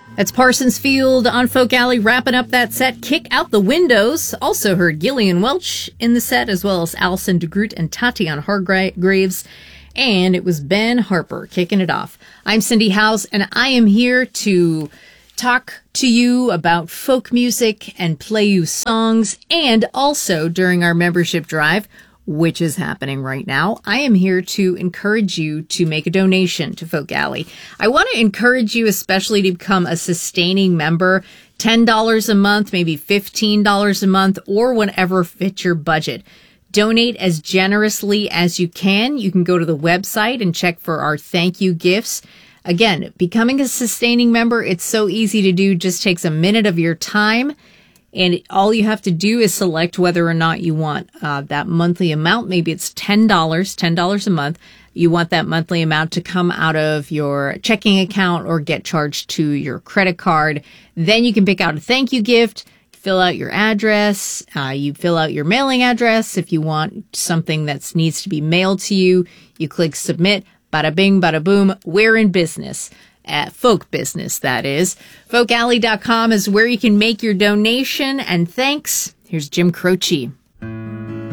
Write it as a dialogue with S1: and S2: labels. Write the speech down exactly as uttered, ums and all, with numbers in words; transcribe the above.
S1: That's Parsons Field on Folk Alley wrapping up that set. Kick Out the Windows. Also heard Gillian Welch in the set, as well as Alison DeGroot and Tatiana Hargraves. And it was Ben Harper kicking it off. I'm Cindy House, and I am here to talk to you about folk music and play you songs. And also during our membership drive, which is happening right now, I am here to encourage you to make a donation to Folk Alley. I want to encourage you especially to become a sustaining member, ten dollars a month, maybe fifteen dollars a month, or whatever fits your budget. Donate as generously as you can. You can go to the website and check for our thank you gifts. Again, becoming a sustaining member, it's so easy to do, just takes a minute of your time. And all you have to do is select whether or not you want uh, that monthly amount. Maybe it's ten dollars, ten dollars a month. You want that monthly amount to come out of your checking account or get charged to your credit card. Then you can pick out a thank you gift, fill out your address. Uh, you fill out your mailing address. If you want something that needs to be mailed to you, you click submit. Bada bing, bada boom. We're in business. At folk business, that is. folk alley dot com is where you can make your donation. And thanks. Here's Jim Croce.